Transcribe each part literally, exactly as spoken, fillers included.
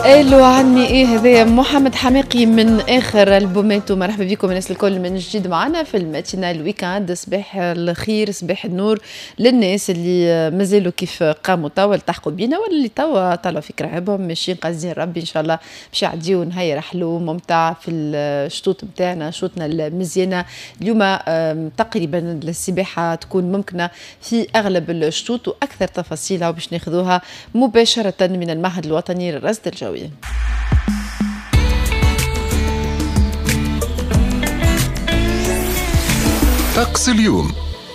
الو عمي ايه هذايا محمد حماقي من اخر البوماتو. مرحبا بكم الناس الكل من جديد معنا في الماتينا الويكاند. صباح الخير صباح النور للناس اللي مازالوا كيف قاموا توا التحقوا بينا واللي توا طلعوا في كرعبهم ماشيين قاصدين ربي ان شاء الله باش يعديو نهار حلو ممتع في الشطوط نتاعنا شوطنا المزيانه. اليوم تقريبا السباحه تكون ممكنه في اغلب الشطوط واكثر تفاصيلها باش ناخذوها مباشره من المعهد الوطني للرصد الجوي. طقس اليوم.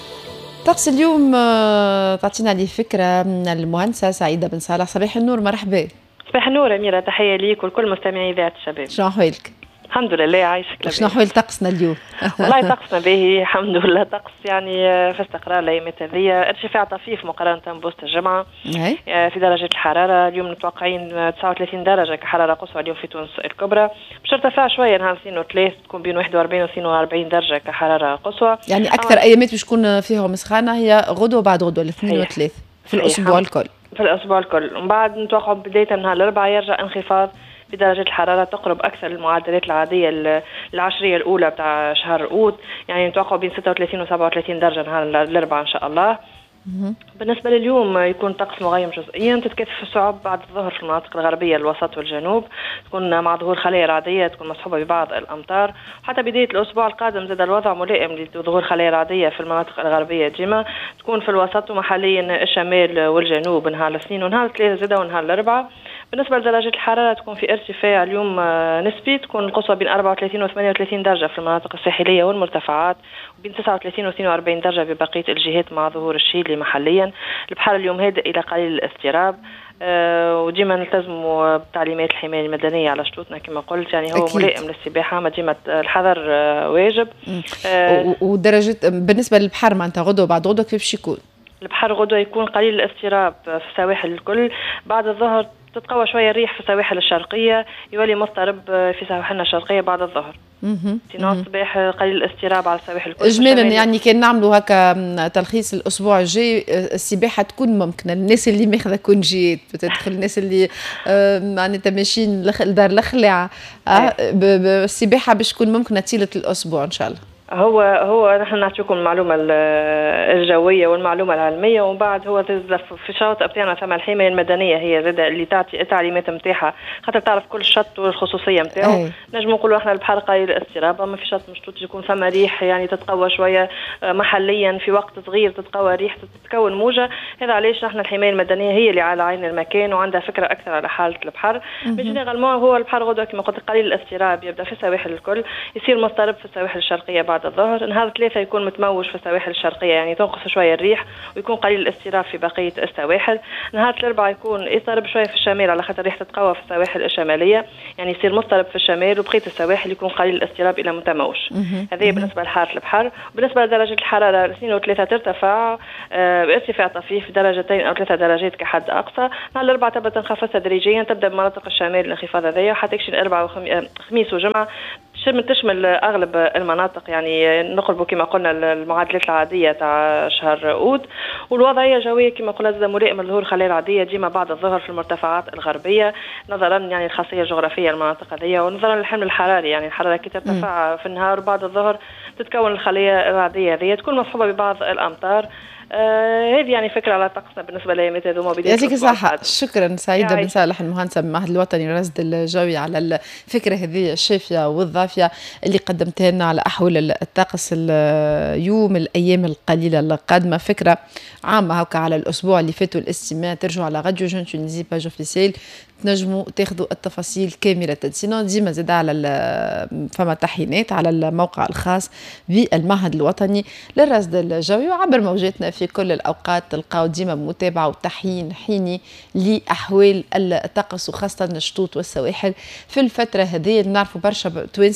طقس اليوم تعطينا لي فكرة من المهندسة سعيدة بن صالح. صباح النور مرحبا. صباح النور أميرة، تحية ليك ولكل مستمعي إذاعة الشباب. شنو أحوالك؟ الحمد لله عايشك. شنو أحوال طقسنا اليوم؟ والله طقسنا باهي الحمد لله، طقس يعني في استقرار الأيامات هذه، ارتفاع طفيف مقارنة بوسط الجمعة في درجة الحرارة. اليوم متوقعين تسعة وثلاثين درجة كحرارة قصوى اليوم في تونس الكبرى، باش ارتفاع شوية نهار اثنين وثلاث تكون بين واحد وأربعين و اثنين وأربعين درجة كحرارة قصوى. يعني أكثر أيامات باش تكون فيهم سخانة هي غدوة وبعد غدوة الاثنين وثلاث في الأسبوع الكل. في الأسبوع الكل، ومن بعد نتوقع بداية من نهار الأربعاء يرجع انخفاض في درجة الحرارة تقرب أكثر المعدلات العادية العشرية الأولى بتاع شهر أوت، يعني نتوقع بين ستة وثلاثين و سبعة وثلاثين درجة نهار الأربعاء إن شاء الله. بالنسبة لليوم يكون طقس مغيم جزئيا، تتكثف الصعب بعد الظهر في المناطق الغربية الوسط والجنوب، تكون مع ظهور خلايا رعدية تكون مصحوبة ببعض الأمطار. حتى بداية الأسبوع القادم زاد الوضع ملائم لظهور خلايا رعدية في المناطق الغربية ديما، تكون في الوسط ومحليا الشمال والجنوب نهار الاثنين ونهار الثلاثة زاد ونهار الأربعاء. بالنسبة لدرجة الحرارة تكون في ارتفاع اليوم نسبي، تكون القصوى بين أربعة وثلاثين و ثمانية وثلاثين درجة في المناطق الساحلية والمرتفعات، وبين تسعة وثلاثين و اثنين وأربعين درجة ببقية الجهات مع ظهور الشيلي محليا. البحر اليوم هادئ إلى قليل الاضطراب، أه وديما نلتزموا بتعليمات الحماية المدنية على شطوطنا كما قلت، يعني هو أكيد ملائم للسباحة، ما ديما الحذر أه واجب. أه ودرجة بالنسبة للبحر معناتها غدوة بعد غدوة كيف باش يكون؟ البحر غدوة يكون قليل الاضطراب في السواحل الكل، بعد الظهر تتقوى شوية الريح في السواحل الشرقية، يولي مضطرب في سواحلنا الشرقية بعد الظهر. سينو الصباح قليل الاستراب على السواحل الكل. اجمالا يعني كان نعملوا هكا تلخيص الاسبوع الجاي، السباحه تكون ممكنه للناس اللي ماخذه كونجيت، بتدخل الناس اللي معناتها ماشيين لدار الخلع، السباحه باش تكون ممكنه طيله الاسبوع ان شاء الله. هو هو نحن نعطيكم المعلومه الجويه والمعلومه العلميه، ومن بعد هو في الشواطئ بتاعنا ثم الحمايه المدنيه هي زاد اللي تعطي التعليمات نتاعها، خاطر تعرف كل شط والخصوصيه نتاعو. نجموا نقولوا احنا البحر قليل الاضطراب، اما في شط مشطوط يكون ثم ريح يعني تتقوى شويه محليا في وقت صغير، تتقوى ريح تتكون موجه. هذا علاش احنا الحمايه المدنيه هي اللي على عين المكان وعندها فكره اكثر على حاله البحر. جينيرالمون هو البحر غدوه كما قلت قليل الاضطراب، يبدا في السواحل الكل، يصير مضطرب في السواحل الشرقيه بعد الظهر. نهار ثلاثة يكون متموج في السواحل الشرقية، يعني تنقص شوية الريح ويكون قليل الاضطراب في بقية السواحل. نهار الأربعاء يكون يضطرب شوية في الشمال على خاطر الريح تتقوى في السواحل الشمالية، يعني يصير مضطرب في الشمال، وبقية السواحل يكون قليل الاضطراب إلى متموج. هذه بالنسبة لحالة البحر. بالنسبة لدرجة الحرارة اثنين وثلاثة ترتفع آه بارتفاع طفيف درجتين أو ثلاثة درجات كحد أقصى. نهار الأربعاء تبدأ تنخفض تدريجيا، تبدأ بمناطق الشمال الانخفاض هذايا وحتى يكشن الأربعاء وخميس وجمعة تشمل أغلب المناطق، يعني نقربوا كما قلنا المعادلات العادية تاع شهر أوت. والوضعية الجوية كما قلنا زاد ملائمة لظهور خلايا العادية ديما بعد الظهر في المرتفعات الغربية، نظرا يعني الخاصية الجغرافية للمناطق هذه، ونظرا للحمل الحراري، يعني الحرارة كي ترتفع في النهار بعد الظهر تتكون الخلايا العادية هذه، تكون مصحوبة ببعض الأمطار. آه هذه يعني فكرة على طقسنا بالنسبة لأيامات هذوما. يعطيك الصحة. شكرا سعيدة بن صالح المهندسة بالمعهد الوطني للرصد الجوي على الفكرة هذه الشافية والضافية اللي قدمتها لنا على أحوال الطقس اليوم الأيام القليلة القادمة. فكرة عامة هكا على الأسبوع اللي فات والاستماع، ترجعوا على راديو جون تونيزي باج اوفيسيال تنجموا تاخذوا التفاصيل كاملة. سينو ديما زاد على فما تحيينات على الموقع الخاص بالمعهد الوطني للرصد الجوي، وعبر موجاتنا في كل الأوقات تلقاو ديما متابعة وتحيين حيني لأحوال الطقس وخاصة الشطوط والسواحل في الفترة هذه. نعرفوا برشا توانسة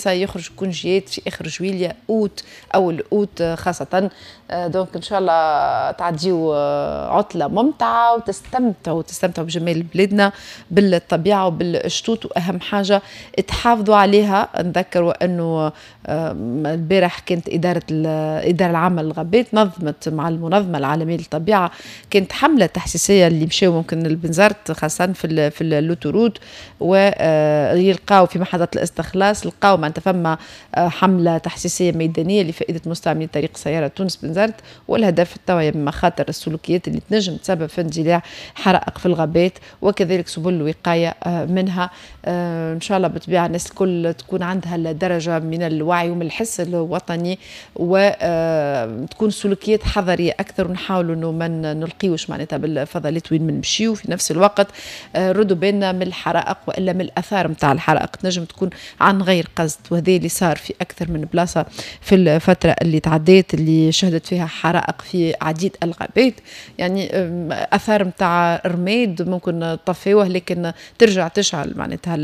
الناس يخرج كونجيات في اخر جويليا اوت اول اوت خاصه. دونك ان شاء الله تعديو عطله ممتعه وتستمتعوا تستمتعوا بجمال بلادنا بالطبيعه وبالشتوت، واهم حاجه تحافظوا عليها. نذكروا انه البارح كانت اداره الاداره العامه للغابات نظمت مع المنظمه العالميه للطبيعه كانت حمله تحسيسيه اللي مشاو ممكن البنزرت خاصه في في اللوتوروت ويلقاو في محطات الاستخلاص لقاو معناتها فما حمله تحسيسيه ميدانيه لفائده مستعملي طريق سياره تونس بنزرت، والهدف التوعيه بمخاطر السلوكيات اللي تنجم تسبب في اندلاع حرائق في الغابات وكذلك سبل الوقايه منها. ان شاء الله بالطبيعه الناس الكل تكون عندها الدرجه من الوعي ومن الحس الوطني وتكون سلوكيات حضريه اكثر، ونحاولوا انه ما نلقيوش معناتها بالفضلات وين بنمشيو. في نفس الوقت ردوا بالنا من الحرائق والا من الاثار نتاع الحرائق تنجم تكون عن غير قصد، وهذا اللي صار في اكثر من بلاصه في الفتره اللي تعديت اللي شهدت فيها حرائق في عديد الغابات. يعني اثار نتاع رماد ممكن طفيوه لكن ترجع تشعل معناتها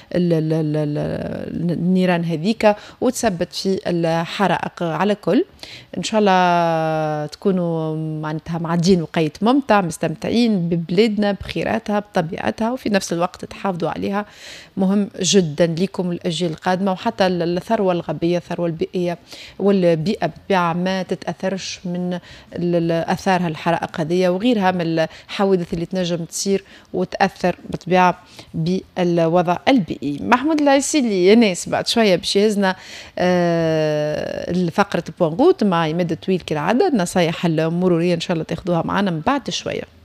النيران هذيك وتثبت في الحرائق. على كل ان شاء الله تكونوا معناتها معدين وقيت ممتع مستمتعين ببلادنا بخيراتها بطبيعتها، وفي نفس الوقت تحافظوا عليها مهم جدا لكم الاجيال القادمه، وحتى الثروه الغابيه الثروه البيئيه والبيئه بالطبيعه ما تتاثرش من اثار الحرائق هذه وغيرها من الحوادث اللي تنجم تصير وتاثر بالطبيعه بالوضع البيئي. محمود العسيلي يا ناس بعد شويه باش يهزنا آه فقره بوانغوت مع عماد الطويل كالعاده، النصايح المروريه ان شاء الله تاخذوها معنا من بعد شويه.